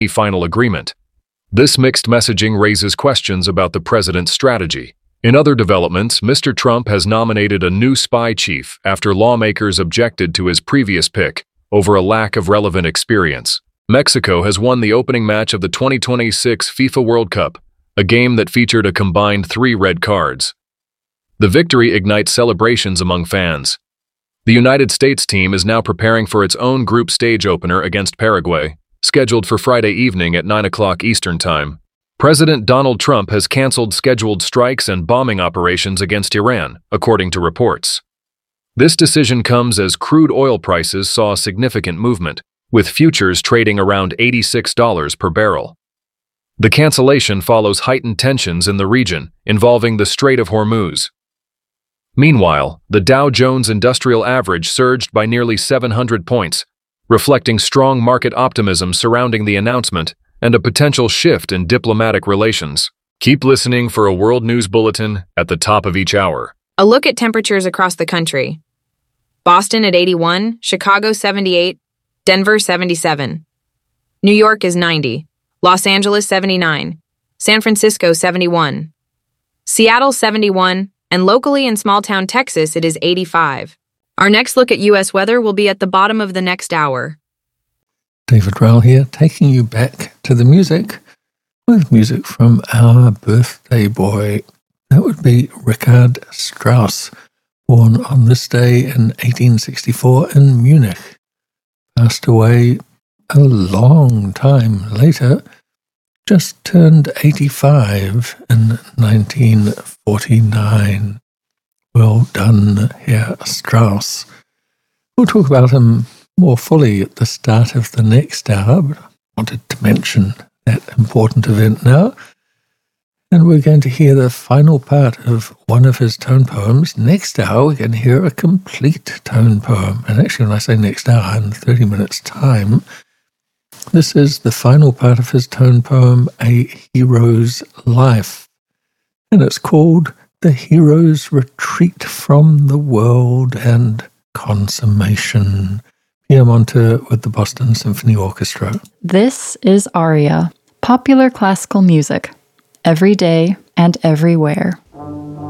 final agreement. This mixed messaging raises questions about the president's strategy. In other developments, Mr. Trump has nominated a new spy chief after lawmakers objected to his previous pick over a lack of relevant experience. Mexico has won the opening match of the 2026 FIFA World Cup, a game that featured a combined 3 red cards. The victory ignites celebrations among fans. The United States team is now preparing for its own group stage opener against Paraguay, scheduled for Friday evening at 9 o'clock Eastern Time. President Donald Trump has canceled scheduled strikes and bombing operations against Iran, according to reports. This decision comes as crude oil prices saw a significant movement, with futures trading around $86 per barrel. The cancellation follows heightened tensions in the region involving the Strait of Hormuz. Meanwhile, the Dow Jones Industrial Average surged by nearly 700 points, reflecting strong market optimism surrounding the announcement and a potential shift in diplomatic relations. Keep listening for a World News Bulletin at the top of each hour. A look at temperatures across the country. Boston at 81, Chicago 78, Denver 77. New York is 90, Los Angeles 79, San Francisco 71, Seattle 71, and locally in small-town Texas it is 85. Our next look at U.S. weather will be at the bottom of the next hour. David Rowell here, taking you back to the music with music from our birthday boy. That would be Richard Strauss, born on this day in 1864 in Munich. Passed away a long time later, just turned 85 in 1949. Well done, Herr Strauss. We'll talk about him more fully at the start of the next hour, but I wanted to mention that important event now. And we're going to hear the final part of one of his tone poems. Next hour, we're going to hear a complete tone poem. And actually, when I say next hour, in 30 minutes' time, this is the final part of his tone poem, A Hero's Life. And it's called The Hero's Retreat from the World and Consummation. Pierre Monter with the Boston Symphony Orchestra. This is Aria, popular classical music, every day and everywhere.